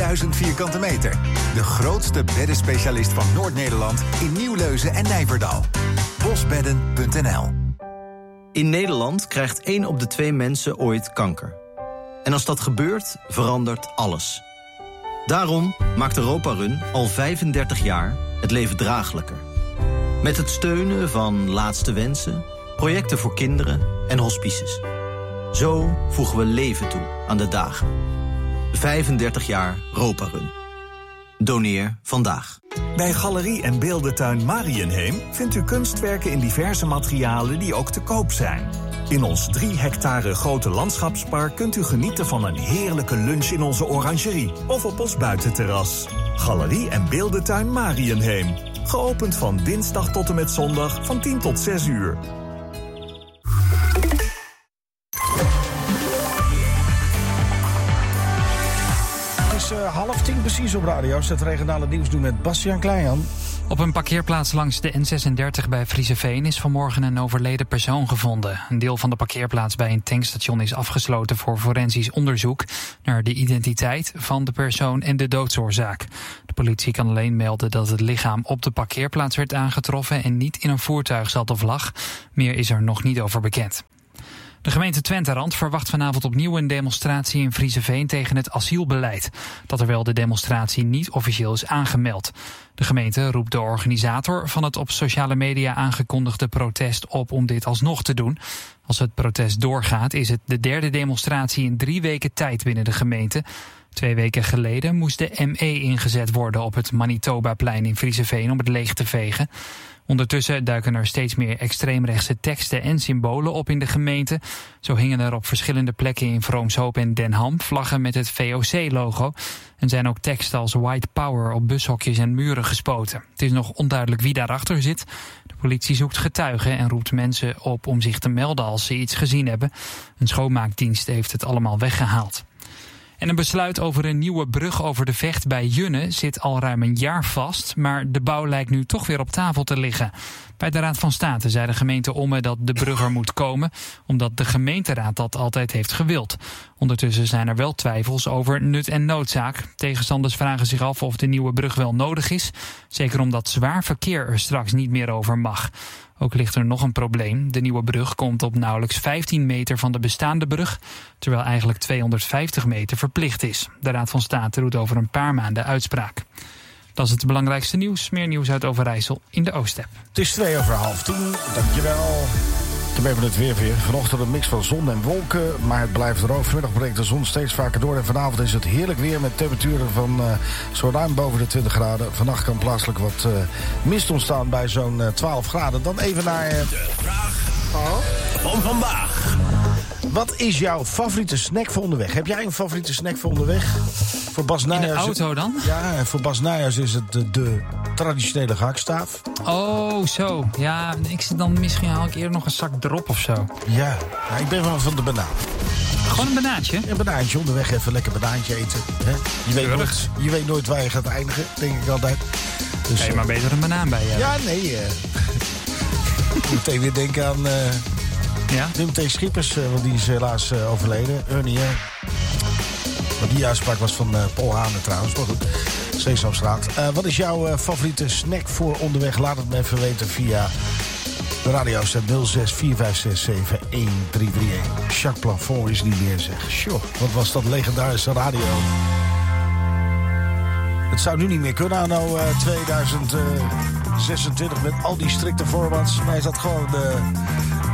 1000 vierkante meter. De grootste beddenspecialist van Noord-Nederland in Nieuwleuzen en Nijverdal. Bosbedden.nl. In Nederland krijgt 1 op de 2 mensen ooit kanker. En als dat gebeurt, verandert alles. Daarom maakt Europa Run al 35 jaar het leven draaglijker. Met het steunen van Laatste Wensen, projecten voor kinderen en hospices. Zo voegen we leven toe aan de dagen. 35 jaar Europa Run. Doneer vandaag. Bij Galerie en Beeldentuin Mariënheem vindt u kunstwerken in diverse materialen die ook te koop zijn. In ons 3 hectare grote landschapspark kunt u genieten van een heerlijke lunch in onze orangerie of op ons buitenterras. Galerie en Beeldentuin Mariënheem. Geopend van dinsdag tot en met zondag van 10 tot 6 uur. Het is 9:30 precies op radio. Het regionale nieuws doen met Bastiaan Kleinjan. Op een parkeerplaats langs de N36 bij Frieseveen is vanmorgen een overleden persoon gevonden. Een deel van de parkeerplaats bij een tankstation is afgesloten voor forensisch onderzoek naar de identiteit van de persoon en de doodsoorzaak. De politie kan alleen melden dat het lichaam op de parkeerplaats werd aangetroffen en niet in een voertuig zat of lag. Meer is er nog niet over bekend. De gemeente Twenterand verwacht vanavond opnieuw een demonstratie in Frieseveen tegen het asielbeleid. Dat terwijl de demonstratie niet officieel is aangemeld. De gemeente roept de organisator van het op sociale media aangekondigde protest op om dit alsnog te doen. Als het protest doorgaat is het de 3e demonstratie in 3 weken tijd binnen de gemeente. 2 weken geleden moest de ME ingezet worden op het Manitobaplein in Frieseveen om het leeg te vegen. Ondertussen duiken er steeds meer extreemrechtse teksten en symbolen op in de gemeente. Zo hingen er op verschillende plekken in Vroomshoop en Den Ham vlaggen met het VOC-logo. En zijn ook teksten als White Power op bushokjes en muren gespoten. Het is nog onduidelijk wie daarachter zit. De politie zoekt getuigen en roept mensen op om zich te melden als ze iets gezien hebben. Een schoonmaakdienst heeft het allemaal weggehaald. En een besluit over een nieuwe brug over de Vecht bij Junne zit al ruim een jaar vast, maar de bouw lijkt nu toch weer op tafel te liggen. Bij de Raad van State zei de gemeente Ommen dat de brug er moet komen, omdat de gemeenteraad dat altijd heeft gewild. Ondertussen zijn er wel twijfels over nut en noodzaak. Tegenstanders vragen zich af of de nieuwe brug wel nodig is, zeker omdat zwaar verkeer er straks niet meer over mag. Ook ligt er nog een probleem. De nieuwe brug komt op nauwelijks 15 meter van de bestaande brug, terwijl eigenlijk 250 meter verplicht is. De Raad van State doet over een paar maanden uitspraak. Dat is het belangrijkste nieuws. Meer nieuws uit Overijssel in de Oostep. Het is 9:30. Dankjewel. Dan hebben we het weer. Vanochtend een mix van zon en wolken, maar het blijft droog. Vanmiddag breekt de zon steeds vaker door en vanavond is het heerlijk weer met temperaturen van zo ruim boven de 20 graden. Vannacht kan plaatselijk wat mist ontstaan bij zo'n 12 graden. Dan even naar de vraag van vandaag. Wat is jouw favoriete snack voor onderweg? Heb jij een favoriete snack voor onderweg? Voor Bas Nijhuis, in de auto dan? Ja, en voor Bas Nijhuis is het de traditionele gehaktstaaf. Oh, zo. Ja, ik zit dan misschien haal ik eerder nog een zak drop of zo. Ja, nou, ik ben van de banaan. Gewoon een banaantje? Een banaantje, onderweg even lekker banaantje eten. Hè? Je weet nooit waar je gaat eindigen, denk ik altijd. Dus, nee, maar beter een banaan bij je. Ja, nee. Ik moet meteen weer denken aan Wim T. Schippers, want die is helaas overleden. Ernie, wat die uitspraak was van Paul Hane trouwens. Maar goed, Sesamstraat. Wat is jouw favoriete snack voor onderweg? Laat het me even weten via de radiostem 06-4567-1331. Jacques Plafond is niet meer, zeg. Sjoe, wat was dat legendarische radio. Het zou nu niet meer kunnen anno 2026 met al die strikte formats. Maar hij zat gewoon